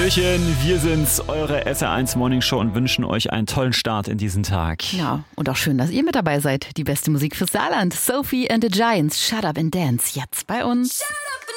Hallöchen, wir sind's, eure SR1 Morning Show und wünschen euch einen tollen Start in diesen Tag. Ja, und auch schön, dass ihr mit dabei seid. Die beste Musik fürs Saarland. Sophie and the Giants, Shut Up and Dance, jetzt bei uns.